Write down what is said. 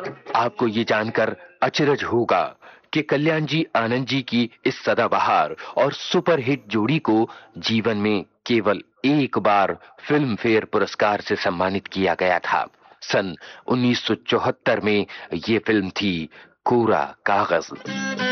आपको ये जानकर अचरज होगा कि कल्याण जी आनंद जी की इस सदाबहार और सुपरहिट जोड़ी को जीवन में केवल एक बार फिल्म फेयर पुरस्कार से सम्मानित किया गया था। सन 1974 में ये फिल्म थी कोरा कागज।